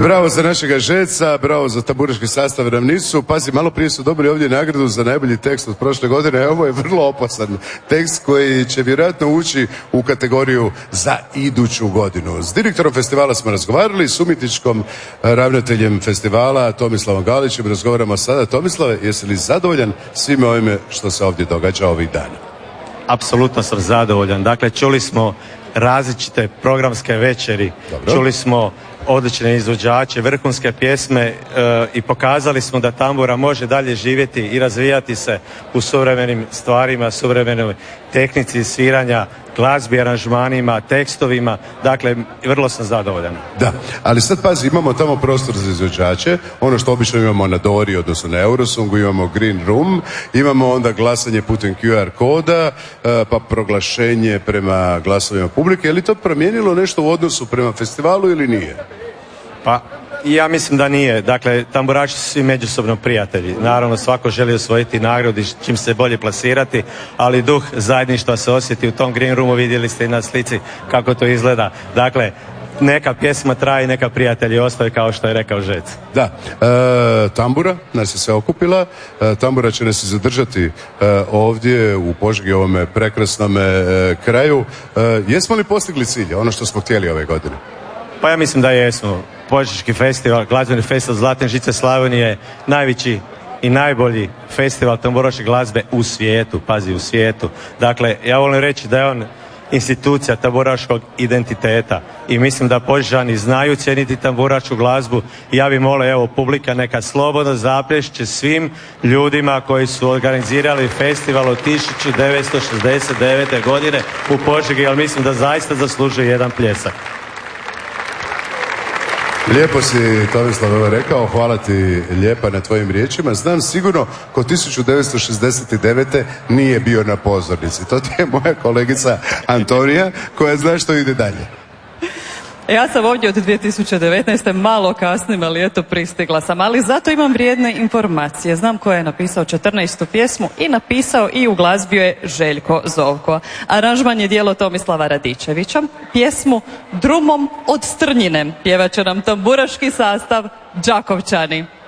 Bravo za našega Žeca, bravo za tamburaški sastav Ravnicu. Pazi, malo prije su dobili ovdje nagradu za najbolji tekst od prošle godine. Ovo je vrlo opasan tekst koji će vjerojatno ući u kategoriju za iduću godinu. S direktorom festivala smo razgovarali, s umjetničkom ravnateljem festivala Tomislavom Galićem razgovaramo sada. Tomislave, jesi li zadovoljan svime ovime što se ovdje događa ovih dana? Apsolutno sam zadovoljan. Dakle, čuli smo različite programske večeri, Dobro. Čuli smo odlične izvođače, vrhunske pjesme i pokazali smo da tambura može dalje živjeti i razvijati se u suvremenim stvarima, suvremenoj tehnici sviranja, glazbi, aranžmanima, tekstovima. Dakle, vrlo sam zadovoljan. Da, ali sad pazi, imamo tamo prostor za izvođače, ono što obično imamo na Dori, odnosno na Eurosongu, imamo Green Room, imamo onda glasanje putem QR koda, pa proglašenje prema glasovima publike. Je li to promijenilo nešto u odnosu prema festivalu ili nije? Pa, ja mislim da nije. Dakle, tamburači su svi međusobno prijatelji. Naravno, svako želi osvojiti nagradu i čim se bolje plasirati, ali duh zajedništva se osjeti u tom Green Roomu, vidjeli ste i na slici kako to izgleda. Dakle, neka pjesma traje i neka prijatelji ostaju, kao što je rekao Žec. Da, tambura nas je se okupila, tambura će nas i zadržati ovdje u Požegi, ovome prekrasnome kraju. Jesmo li postigli cilje, ono što smo htjeli ove godine? Pa ja mislim da jesmo. Požeški festival, glazbeni festival Zlatne žice Slavonije je najveći i najbolji festival tamburaške glazbe u svijetu, pazi, u svijetu. Dakle, ja volim reći da je on institucija tamburaškog identiteta i mislim da Požežani znaju cijeniti tamburašku glazbu i ja bih molio, evo, publika neka slobodno zaplješće svim ljudima koji su organizirali festival od 1969. godine u Požegi, ali mislim da zaista zaslužuje jedan pljesak. Lijepo si, Tomislav, rekao, hvala ti lijepa na tvojim riječima. Znam sigurno ko 1969. nije bio na pozornici. To ti je moja kolegica Antonija koja zna što ide dalje. Ja sam ovdje od 2019. malo kasnim, ali eto pristigla sam. Ali zato imam vrijedne informacije. Znam ko je napisao 14. pjesmu i napisao i uglazbio je Željko Zovko. Aranžman je djelo Tomislava Radičevića. Pjesmu Drumom od Strnjine pjevat će nam tamburaški sastav Đakovčani.